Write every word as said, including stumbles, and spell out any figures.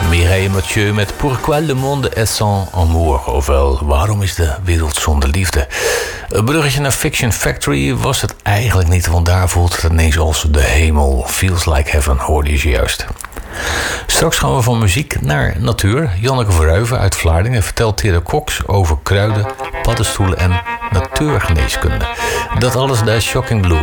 Mireille Mathieu met Pourquoi le monde est sans amour? Ofwel, waarom is de wereld zonder liefde? Een bruggetje naar Fiction Factory was het eigenlijk niet, want daar voelt het ineens als de hemel. Feels like heaven, hoorde je juist. Straks gaan we van muziek naar natuur. Janneke Verheuven uit Vlaardingen vertelt Tere Cox over kruiden, paddenstoelen en natuurgeneeskunde. Dat alles bij Shocking Blue.